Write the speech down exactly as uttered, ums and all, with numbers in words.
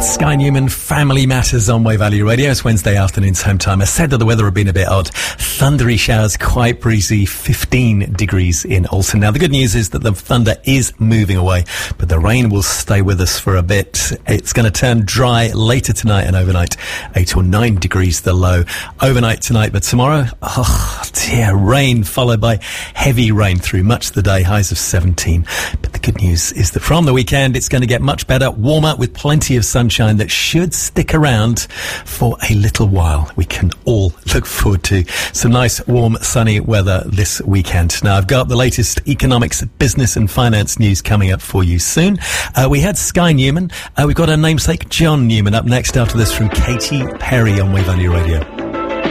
Sky Newman, Family Matters on Wave Valley Radio. It's Wednesday afternoon's home time. I said that the weather had been a bit odd. Thundery showers, quite breezy, fifteen degrees in Alton. Now, the good news is that the thunder is moving away, but the rain will stay with us for a bit. It's going to turn dry later tonight and overnight. eight or nine degrees the low overnight tonight, but tomorrow, oh dear, rain followed by heavy rain through much of the day, highs of seventeen. But the good news is that from the weekend, it's going to get much better, warmer with plenty of sunshine that should stick around for a little while. We can all look forward to some nice, warm, sunny weather this weekend. Now, I've got the latest economics, business and finance news coming up for you soon. Uh, we had Sky Newman. Uh, we've got our namesake John Newman up next after this from Katy Perry on Wave Valley Radio.